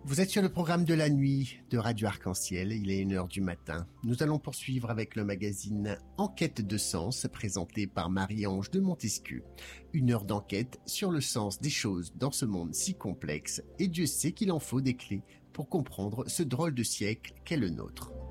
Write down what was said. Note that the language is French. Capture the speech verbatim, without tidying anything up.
Vous êtes sur le programme de la nuit de Radio Arc-en-Ciel, il est une heure du matin. Nous allons poursuivre avec le magazine Enquête de sens, présenté par Marie-Ange de Montesquieu. Une heure d'enquête sur le sens des choses dans ce monde si complexe, et Dieu sait qu'il en faut des clés pour comprendre ce drôle de siècle qu'est le nôtre.